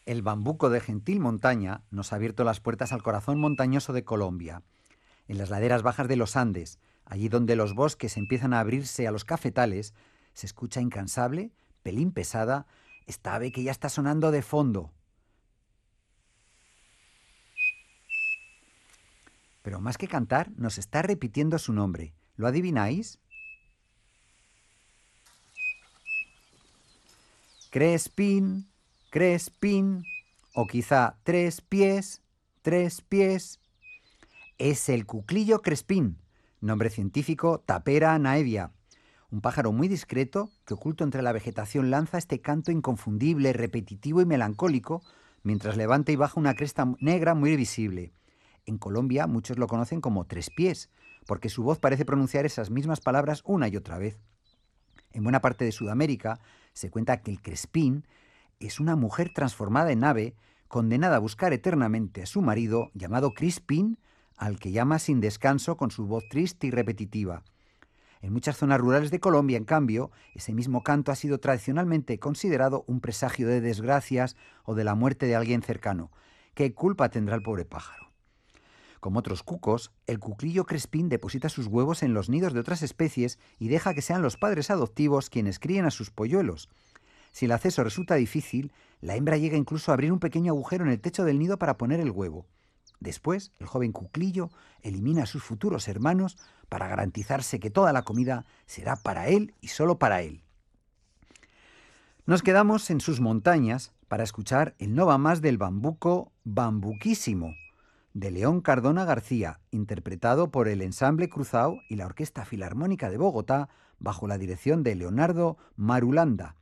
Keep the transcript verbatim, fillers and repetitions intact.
El bambuco de gentil montaña nos ha abierto las puertas al corazón montañoso de Colombia. En las laderas bajas de los Andes, allí donde los bosques empiezan a abrirse a los cafetales, se escucha incansable, pelín pesada, esta ave que ya está sonando de fondo. Pero más que cantar, nos está repitiendo su nombre. ¿Lo adivináis? Crespín, Crespín, o quizá tres pies, tres pies. Es el cuclillo crespín, nombre científico Tapera naevia, un pájaro muy discreto que oculto entre la vegetación lanza este canto inconfundible, repetitivo y melancólico, mientras levanta y baja una cresta negra muy visible. En Colombia muchos lo conocen como tres pies, porque su voz parece pronunciar esas mismas palabras una y otra vez. En buena parte de Sudamérica se cuenta que el crespín es una mujer transformada en ave, condenada a buscar eternamente a su marido, llamado Crispín, al que llama sin descanso con su voz triste y repetitiva. En muchas zonas rurales de Colombia, en cambio, ese mismo canto ha sido tradicionalmente considerado un presagio de desgracias o de la muerte de alguien cercano. ¿Qué culpa tendrá el pobre pájaro? Como otros cucos, el cuclillo crespín deposita sus huevos en los nidos de otras especies y deja que sean los padres adoptivos quienes críen a sus polluelos. Si el acceso resulta difícil, la hembra llega incluso a abrir un pequeño agujero en el techo del nido para poner el huevo. Después, el joven cuclillo elimina a sus futuros hermanos para garantizarse que toda la comida será para él y solo para él. Nos quedamos en sus montañas para escuchar el no va más del bambuco Bambuquísimo, de León Cardona García, interpretado por el Ensamble Cruzao y la Orquesta Filarmónica de Bogotá bajo la dirección de Leonardo Marulanda.